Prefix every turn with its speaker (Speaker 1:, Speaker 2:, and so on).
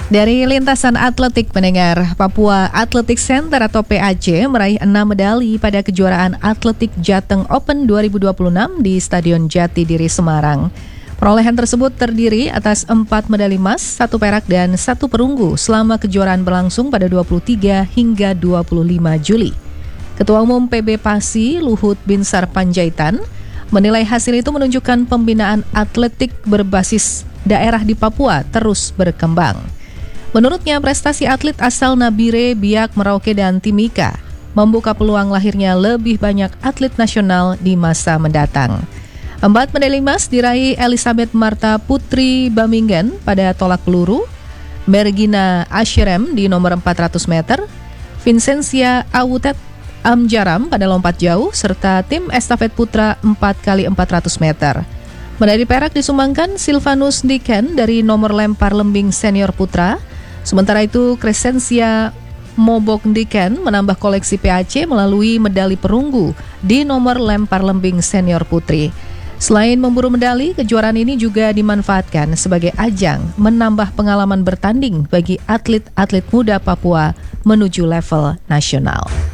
Speaker 1: Dari lintasan atletik pendengar, Papua Athletic Center atau PAC meraih 6 medali pada kejuaraan atletik Jateng Open 2026 di Stadion Jatidiri, Semarang. Perolehan tersebut terdiri atas 4 medali emas, 1 perak dan 1 perunggu selama kejuaraan berlangsung pada 23 hingga 25 Juli. Ketua Umum PB Pasi, Luhut Binsar Panjaitan, menilai hasil itu menunjukkan pembinaan atletik berbasis daerah di Papua terus berkembang. Menurutnya, prestasi atlet asal Nabire, Biak, Merauke, dan Timika membuka peluang lahirnya lebih banyak atlet nasional di masa mendatang. 4 medali emas diraih Elizabeth Marta Putri Bamingen pada tolak peluru, Mergina Ashrem di nomor 400 meter, Vincentia Awutet Amjaram pada lompat jauh, serta tim estafet putra 4x400 meter. Medali perak disumbangkan Silvanus Diken dari nomor lempar lembing senior putra. Sementara itu, Crescencia Mobok Diken menambah koleksi PAC melalui medali perunggu di nomor lempar lembing senior putri. Selain memburu medali, kejuaraan ini juga dimanfaatkan sebagai ajang menambah pengalaman bertanding bagi atlet-atlet muda Papua menuju level nasional.